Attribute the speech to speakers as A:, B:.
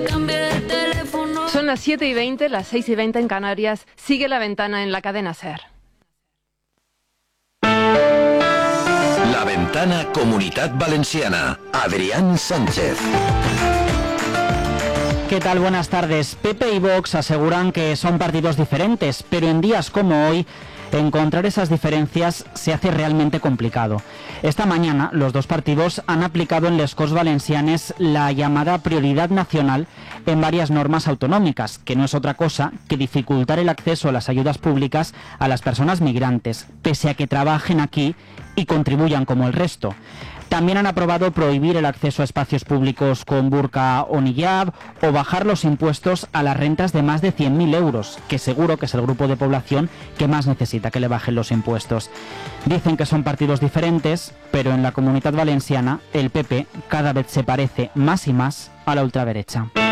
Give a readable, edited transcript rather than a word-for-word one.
A: Son las 7:20, las 6:20 en Canarias. Sigue La Ventana en la cadena SER.
B: La Ventana Comunitat Valenciana. Adrián Sánchez.
C: ¿Qué tal? Buenas tardes. PP y Vox aseguran que son partidos diferentes, pero en días como hoy, encontrar esas diferencias se hace realmente complicado. Esta mañana, los dos partidos han aplicado en les Corts Valencianes la llamada prioridad nacional en varias normas autonómicas, que no es otra cosa que dificultar el acceso a las ayudas públicas a las personas migrantes, pese a que trabajen aquí y contribuyan como el resto. También han aprobado prohibir el acceso a espacios públicos con burka o niyab o bajar los impuestos a las rentas de más de 100.000 euros, que seguro que es el grupo de población que más necesita que le bajen los impuestos. Dicen que son partidos diferentes, pero en la Comunitat Valenciana el PP cada vez se parece más y más a la ultraderecha.